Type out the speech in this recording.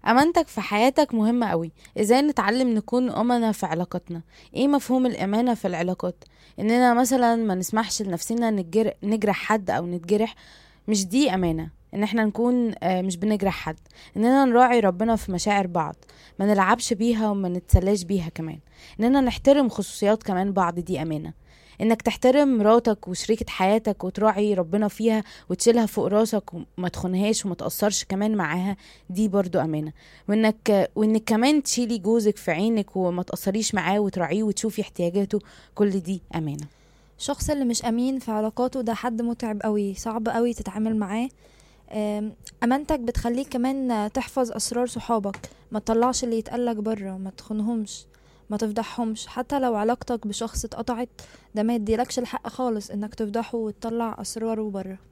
امانتك في حياتك مهمة قوي. ازاي نتعلم نكون امنا في علاقاتنا؟ ايه مفهوم الامانة في العلاقات؟ اننا مثلا ما نسمحش لنفسنا نجرح حد او نتجرح. مش دي امانة. ان احنا نكون مش بنجرح حد. اننا نراعي ربنا في مشاعر بعض، ما نلعبش بيها وما نتسلاش بيها كمان. اننا نحترم خصوصيات كمان بعض، دي امانة. انك تحترم مراتك وشريكة حياتك وتراعي ربنا فيها وتشيلها فوق راسك وما تخونهاش وما تأثرش كمان معاها، دي برضو امانة. وانك كمان تشيلي جوزك في عينك وما تأثريش معاه وتراعيه وتشوفي احتياجاته، كل دي امانة. الشخص اللي مش امين في علاقاته ده حد متعب قوي، صعب قوي تتعامل معاه. امانتك بتخليك كمان تحفظ اسرار صحابك، ما تطلعش اللي يتقالك بره، ما تخونهمش، ما تفضحهمش. حتى لو علاقتك بشخص اتقطعت، ده ما يديلكش الحق خالص انك تفضحه وتطلع اسراره بره.